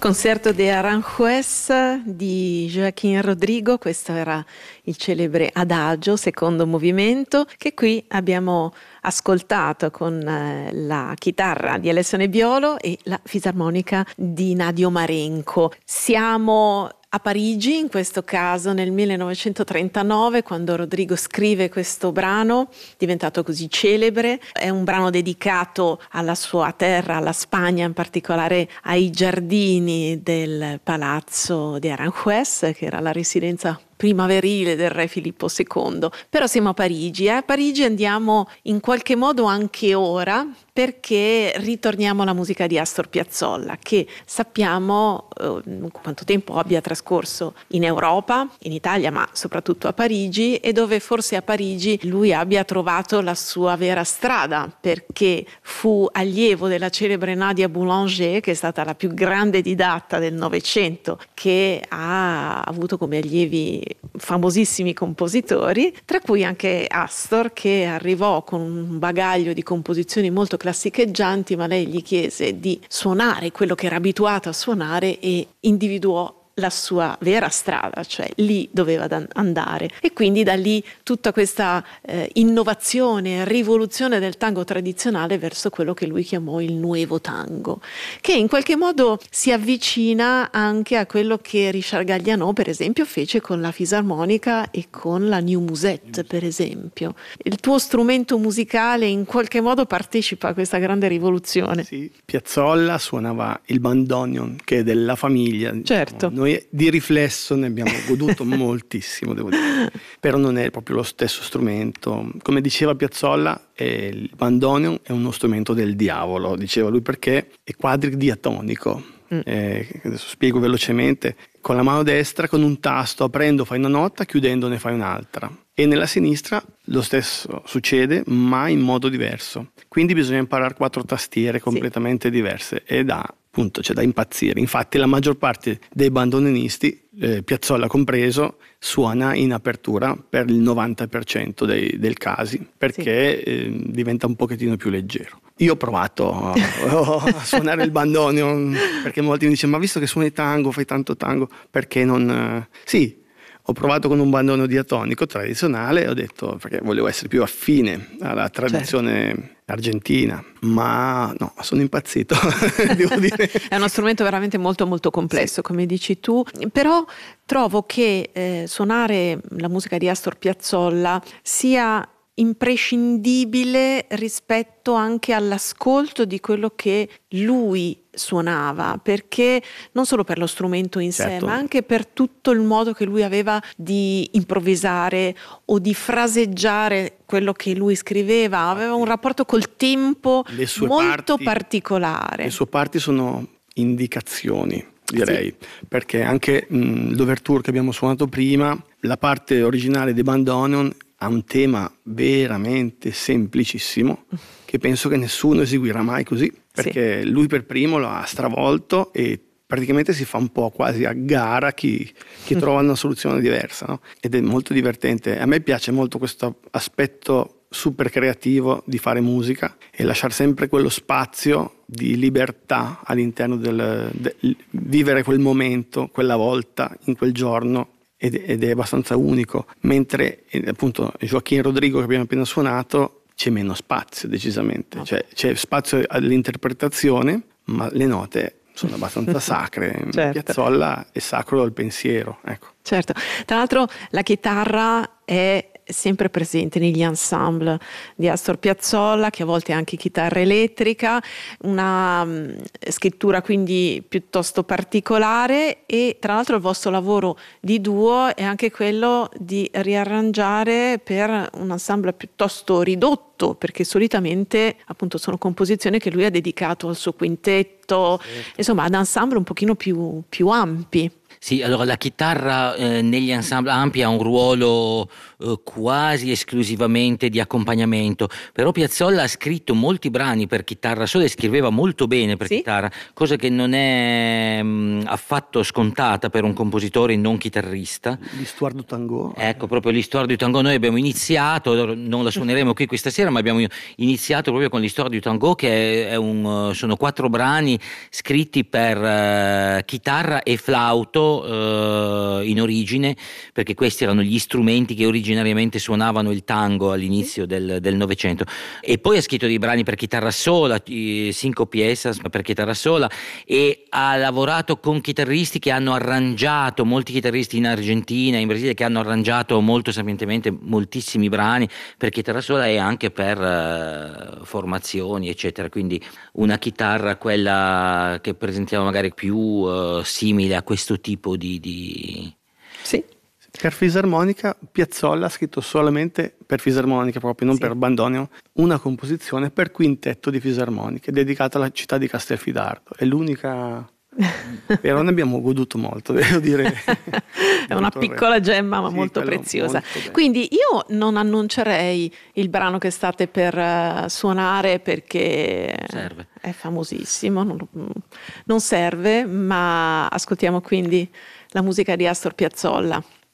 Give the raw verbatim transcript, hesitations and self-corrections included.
Concerto de Aranjuez di Joaquín Rodrigo, questo era il celebre Adagio, secondo movimento, che qui abbiamo ascoltato con la chitarra di Alessio Nebbiolo e la fisarmonica di Nadio Marenco. Siamo a Parigi, in questo caso nel millenovecentotrentanove, quando Rodrigo scrive questo brano, diventato così celebre. È un brano dedicato alla sua terra, alla Spagna, in particolare ai giardini del palazzo di Aranjuez, che era la residenza primaverile del re Filippo secondo. Però siamo a Parigi, eh? A Parigi andiamo in qualche modo anche ora, perché ritorniamo alla musica di Astor Piazzolla, che sappiamo eh, quanto tempo abbia trascorso in Europa, in Italia, ma soprattutto a Parigi, e dove forse a Parigi lui abbia trovato la sua vera strada, perché fu allievo della celebre Nadia Boulanger, che è stata la più grande didatta del Novecento, che ha avuto come allievi famosissimi compositori, tra cui anche Astor, che arrivò con un bagaglio di composizioni molto classicheggianti, ma lei gli chiese di suonare quello che era abituato a suonare e individuò la sua vera strada, cioè lì doveva andare. E quindi da lì tutta questa eh, innovazione, rivoluzione del tango tradizionale verso quello che lui chiamò il nuevo tango, che in qualche modo si avvicina anche a quello che Richard Galliano, per esempio, fece con la fisarmonica e con la New Musette, per esempio. Il tuo strumento musicale in qualche modo partecipa a questa grande rivoluzione. Sì, Piazzolla suonava il bandoneon, che è della famiglia. Certo. Noi di riflesso ne abbiamo goduto moltissimo, devo dire, però non è proprio lo stesso strumento. Come diceva Piazzolla, eh, il bandoneon è uno strumento del diavolo, diceva lui, perché è quadridiatonico. Mm. Eh, adesso spiego velocemente. Con la mano destra, con un tasto, aprendo fai una nota, chiudendo ne fai un'altra. E nella sinistra lo stesso succede, ma in modo diverso. Quindi bisogna imparare quattro tastiere completamente sì. diverse, e da appunto c'è da impazzire. Infatti la maggior parte dei bandonenisti, eh, Piazzolla compreso, suona in apertura per il novanta per cento dei, dei casi, perché sì. eh, diventa un pochettino più leggero. Io ho provato a, a suonare il bandoneon, perché molti mi dicono: ma visto che suoni tango, fai tanto tango, perché non... Sì, ho provato con un bandoneon diatonico tradizionale e ho detto, perché volevo essere più affine alla tradizione certo. argentina, ma no, sono impazzito, devo dire. È uno strumento veramente molto molto complesso, sì. come dici tu, però trovo che eh, suonare la musica di Astor Piazzolla sia imprescindibile rispetto anche all'ascolto di quello che lui suonava, perché non solo per lo strumento in certo. sé, ma anche per tutto il modo che lui aveva di improvvisare o di fraseggiare quello che lui scriveva. Aveva un rapporto col tempo molto parti, particolare. Le sue parti sono indicazioni, direi, sì. perché anche mh, l'ouverture che abbiamo suonato prima, la parte originale di bandoneon ha un tema veramente semplicissimo, che penso che nessuno eseguirà mai così, perché sì. lui per primo lo ha stravolto e praticamente si fa un po' quasi a gara chi, chi trova una soluzione diversa, no? Ed è molto divertente. A me piace molto questo aspetto super creativo di fare musica e lasciare sempre quello spazio di libertà all'interno del, del vivere quel momento, quella volta, in quel giorno. Ed è abbastanza unico, mentre appunto Joaquín Rodrigo che abbiamo appena suonato c'è meno spazio decisamente, okay. cioè c'è spazio all'interpretazione, ma le note sono abbastanza sacre. Certo. Piazzolla è sacro al pensiero, ecco. Certo, tra l'altro la chitarra è sempre presente negli ensemble di Astor Piazzolla, che a volte è anche chitarra elettrica, una um, scrittura quindi piuttosto particolare, e tra l'altro il vostro lavoro di duo è anche quello di riarrangiare per un ensemble piuttosto ridotto, perché solitamente appunto sono composizioni che lui ha dedicato al suo quintetto, certo. insomma ad ensemble un pochino più, più ampi. Sì, allora la chitarra eh, negli ensemble ampi ha un ruolo eh, quasi esclusivamente di accompagnamento, però Piazzolla ha scritto molti brani per chitarra sola e scriveva molto bene per Sì? chitarra, cosa che non è mh, affatto scontata per un compositore non chitarrista. L'Histoire du Tango. Ecco, proprio l'Histoire du Tango, noi abbiamo iniziato, non la suoneremo qui questa sera, ma abbiamo iniziato proprio con l'Histoire du Tango, che è un, sono quattro brani scritti per uh, chitarra e flauto uh, in origine, perché questi erano gli strumenti che originariamente suonavano il tango all'inizio del, del Novecento. E poi ha scritto dei brani per chitarra sola, cinque piezas per chitarra sola, e ha lavorato con chitarristi che hanno arrangiato, molti chitarristi in Argentina, in Brasile, che hanno arrangiato molto sapientemente moltissimi brani per chitarra sola e anche per uh, formazioni eccetera, quindi una chitarra, quella che presentiamo magari più uh, simile a questo tipo di, di... Sì. Per fisarmonica Piazzolla ha scritto solamente per fisarmonica, proprio non sì. per bandoneon, una composizione per quintetto di fisarmoniche dedicata alla città di Castelfidardo. È l'unica. Però ne abbiamo goduto molto, devo dire. È una piccola gemma ma sì, molto preziosa. Molto Quindi io non annuncerei il brano che state per uh, suonare perché serve. È famosissimo, non, non serve, ma ascoltiamo quindi la musica di Astor Piazzolla.